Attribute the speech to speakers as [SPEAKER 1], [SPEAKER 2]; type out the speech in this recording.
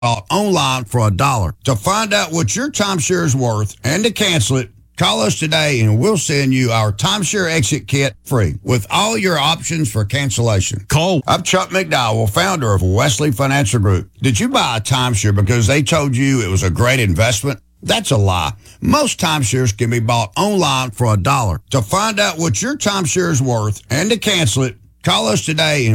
[SPEAKER 1] online for $1. To find out what your timeshare is worth and to cancel it, call us today and we'll send you our timeshare exit kit free with all your options for cancellation.
[SPEAKER 2] Call.
[SPEAKER 1] I'm Chuck McDowell, founder of Wesley Financial Group. Did you buy a timeshare because they told you it was a great investment? That's a lie. Most timeshares can be bought online for $1. To find out what your timeshare is worth and to cancel it, call us today and